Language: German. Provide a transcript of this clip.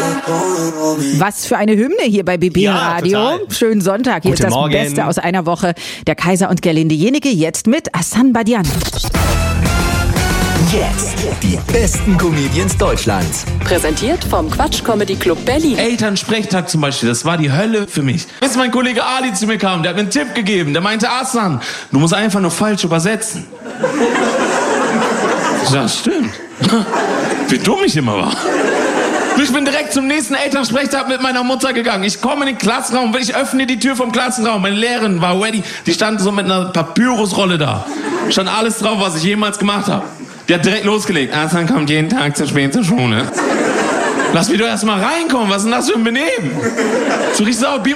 Was für eine Hymne hier bei BB Radio. Total. Schönen Sonntag. Hier Guten ist das Morgen. Beste aus einer Woche. Der Kaiser und Gerlinde Jenike jetzt mit Hassan Badian. Jetzt die besten Comedians Deutschlands. Präsentiert vom Quatsch Comedy Club Berlin. Elternsprechtag zum Beispiel, das war die Hölle für mich. Bis mein Kollege Ali zu mir kam, der hat mir einen Tipp gegeben. Der meinte, Hassan, du musst einfach nur falsch übersetzen. Ja, stimmt. Wie dumm ich immer war. Ich bin direkt zum nächsten Elternsprechtag mit meiner Mutter gegangen. Ich komme in den Klassenraum, ich öffne die Tür vom Klassenraum. Meine Lehrerin war ready. Die stand so mit einer Papyrusrolle da. Stand alles drauf, was ich jemals gemacht habe. Die hat direkt losgelegt. Hassan kommt jeden Tag zu spät zur Schule. Lass mich doch erst mal reinkommen. Was ist denn das für ein Benehmen? So richtig sauer.